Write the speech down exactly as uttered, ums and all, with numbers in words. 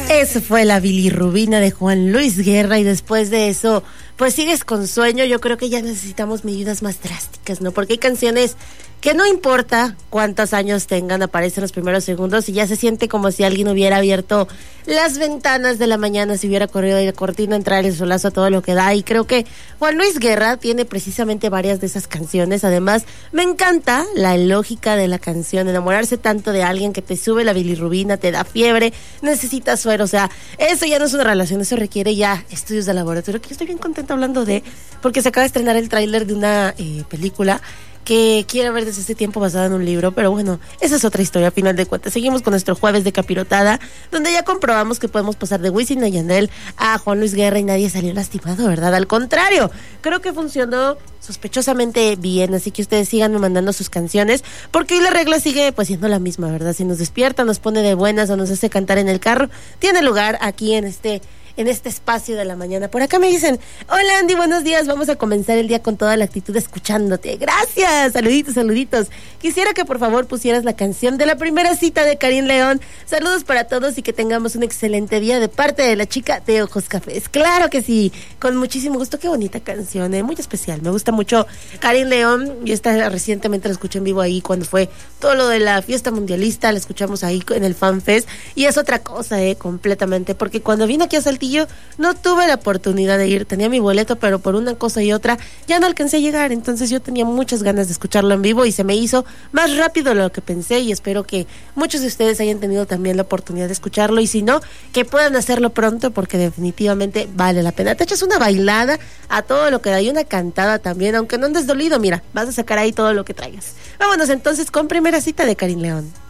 Eso fue la bilirrubina de Juan Luis Guerra, y después de eso, pues sigues con sueño. Yo creo que ya necesitamos medidas más drásticas, ¿no? Porque hay canciones que no importa cuántos años tengan, aparecen los primeros segundos y ya se siente como si alguien hubiera abierto las ventanas de la mañana, si hubiera corrido de la cortina, entrar el solazo a todo lo que da. Y creo que Juan Luis Guerra tiene precisamente varias de esas canciones. Además, me encanta la lógica de la canción, enamorarse tanto de alguien que te sube la bilirrubina, te da fiebre, necesitas suero. O sea, eso ya no es una relación, eso requiere ya estudios de laboratorio, que yo estoy bien contenta hablando de, porque se acaba de estrenar el tráiler de una eh, película que quiero ver desde ese tiempo, basada en un libro, pero bueno, esa es otra historia a final de cuentas. Seguimos con nuestro jueves de capirotada, donde ya comprobamos que podemos pasar de Wisin y Yandel a Juan Luis Guerra y nadie salió lastimado, ¿verdad? Al contrario, creo que funcionó sospechosamente bien, así que ustedes síganme mandando sus canciones, porque hoy la regla sigue pues siendo la misma, ¿verdad? Si nos despierta, nos pone de buenas o nos hace cantar en el carro, tiene lugar aquí en este en este espacio de la mañana. Por acá me dicen, hola Andy, buenos días, vamos a comenzar el día con toda la actitud escuchándote. Gracias, saluditos, saluditos. Quisiera que por favor pusieras la canción de la primera cita de Karin León. Saludos para todos y que tengamos un excelente día de parte de la chica de Ojos Cafés. Claro que sí, con muchísimo gusto. Qué bonita canción, eh, muy especial. Me gusta mucho Karin León. Yo esta recientemente la escuché en vivo ahí cuando fue todo lo de la fiesta mundialista. La escuchamos ahí en el Fan Fest y es otra cosa, eh, completamente, porque cuando vino aquí a Saltillo no tuve la oportunidad de ir, tenía mi boleto, pero por una cosa y otra ya no alcancé a llegar. Entonces yo tenía muchas ganas de escucharlo en vivo y se me hizo más rápido de lo que pensé, y espero que muchos de ustedes hayan tenido también la oportunidad de escucharlo, y si no, que puedan hacerlo pronto, porque definitivamente vale la pena. Te echas una bailada a todo lo que da y una cantada también, aunque no andes dolido, mira, vas a sacar ahí todo lo que traigas. Vámonos entonces con primera cita de Karin León.